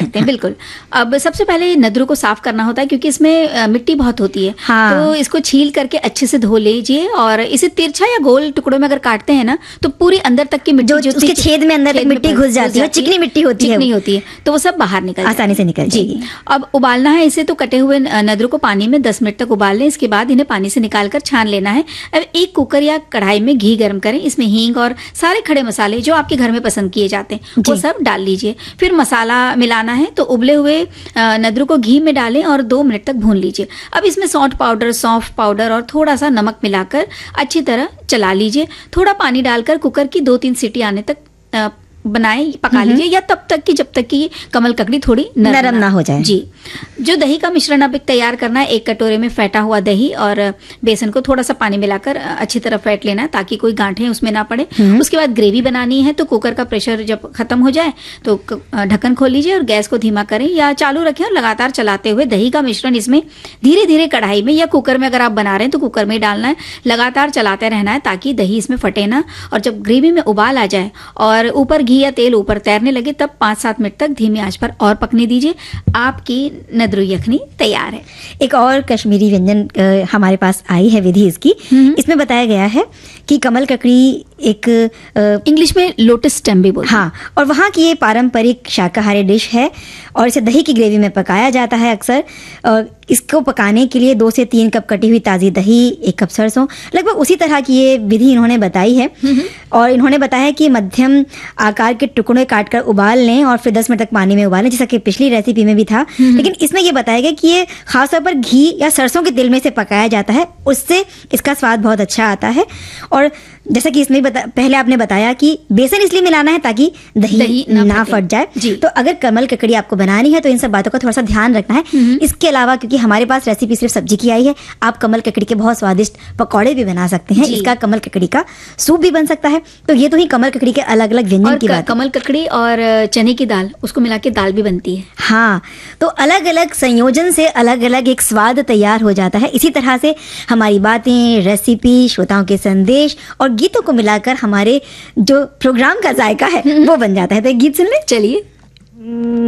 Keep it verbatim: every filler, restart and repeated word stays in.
सकते हैं, बिल्कुल। अब सबसे पहले नदरू को साफ करना होता है क्योंकि इसमें मिट्टी बहुत होती है। हाँ। तो इसको छील करके अच्छे से धो लीजिए और इसे तिरछा या गोल टुकड़ों में अगर काटते हैं ना तो पूरी अंदर तक की मिट्टी जो उसके छेद में अंदर तक मिट्टी घुस जाती है, चिकनी मिट्टी होती है, चिकनी होती है, तो वो सब बाहर निकल आसानी से निकल जाएगी। अब उबालना है इसे, तो कटे हुए नदरू को पानी में दस मिनट तक उबाल लें। इसके बाद इन्हें पानी से निकाल कर छान लेना है। अब एक कुकर या कढ़ाई में घी गर्म करें, इसमें हींग और सारे खड़े मसाले जो आपके घर में पसंद किए जाते हैं वो सब डाल लीजिए। फिर मसाला मिलाना है, तो उबले हुए नदरू को घी में डालें और दो मिनट तक भून लीजिए। अब इसमें सौंठ पाउडर, सौंफ पाउडर और थोड़ा सा नमक मिलाकर अच्छी तरह चला लीजिए। थोड़ा पानी डालकर कुकर की दो तीन सीटी आने तक बनाए पका लीजिए, या तब तक कि जब तक कि कमल ककड़ी थोड़ी नरम, नरम ना हो जाए। जी। जो दही का मिश्रण अब तैयार करना है, एक कटोरे में फेंटा हुआ दही और बेसन को थोड़ा सा पानी मिलाकर अच्छी तरह फेंट लेना है ताकि कोई गांठें उसमें ना पड़े। उसके बाद ग्रेवी बनानी है, तो कुकर का प्रेशर जब खत्म हो जाए तो ढक्कन खोल लीजिए और गैस को धीमा करें या चालू रखें और लगातार चलाते हुए दही का मिश्रण इसमें धीरे धीरे कढ़ाई में या कुकर में, अगर आप बना रहे हैं तो कुकर में डालना है, लगातार चलाते रहना है ताकि दही इसमें फटे ना। और जब ग्रेवी में उबाल आ जाए और ऊपर घी या तेल ऊपर तैरने लगे तब पाँच सात मिनट तक धीमी आंच पर और पकने दीजिए। आपकी नदरू यखनी तैयार है। एक और कश्मीरी व्यंजन हमारे पास आई है विधि इसकी। इसमें बताया गया है कि कमल ककड़ी एक इंग्लिश में लोटस स्टेम भी बोलते हैं। हाँ, और वहाँ की ये पारंपरिक शाकाहारी डिश है और इसे दही की ग्रेवी में पकाया जाता है अक्सर। और इसको पकाने के लिए दो से तीन कप कटी हुई ताज़ी दही, एक कप सरसों, लगभग उसी तरह की ये विधि इन्होंने बताई है। और इन्होंने बताया कि मध्यम आकार के टुकड़े काटकर उबाल लें और फिर दस मिनट तक पानी में उबालें, जैसा कि पिछली रेसिपी में भी था। लेकिन इसमें ये बताया गया कि ये खासतौर पर घी या सरसों के तेल में से पकाया जाता है, उससे इसका स्वाद बहुत अच्छा आता है। और जैसा कि इसमें बता, पहले आपने बताया कि बेसन इसलिए मिलाना है ताकि दही, दही ना, ना फट जाए। तो अगर कमल ककड़ी आपको बनानी है तो इन सब बातों का थोड़ा सा ध्यान रखना है। इसके अलावा क्योंकि हमारे पास रेसिपी सिर्फ सब्जी की आई है, आप कमल ककड़ी के बहुत स्वादिष्ट पकौड़े भी बना सकते हैं। इसका कमल ककड़ी का सूप भी बन सकता है। तो ये तो ही कमल ककड़ी के अलग अलग व्यंजन की बात। कमल ककड़ी और चने की दाल, उसको मिला के दाल भी बनती है। हाँ, तो अलग अलग संयोजन से अलग अलग एक स्वाद तैयार हो जाता है। इसी तरह से हमारी बातें, रेसिपी, श्रोताओं के संदेश और गीतों को मिलाकर हमारे जो प्रोग्राम का जायका है वो बन जाता है। तो एक गीत सुन ले, चलिए।